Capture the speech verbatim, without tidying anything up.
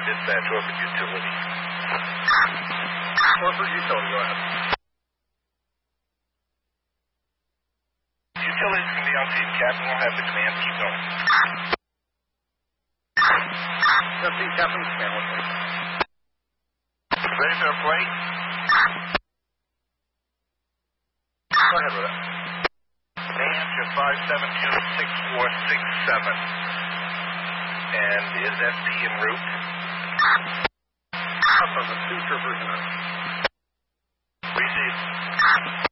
dispatch, Orbit Utility. Orbit Utility, go ahead. Utilities can be on scene. Captain will have the command keep going. Captain, Captain, command, one thing. Ready for a flight? Go ahead with it. New Hampshire five seven two six four six seven. And is S P en route? Up on the two troopers in it. Receive.